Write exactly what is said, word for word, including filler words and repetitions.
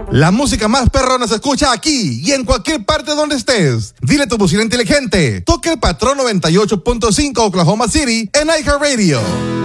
La música más perrona se escucha aquí y en cualquier parte donde estés. Dile a tu bocina inteligente, toca el patrón noventa y ocho punto cinco Oklahoma City en iHeartRadio.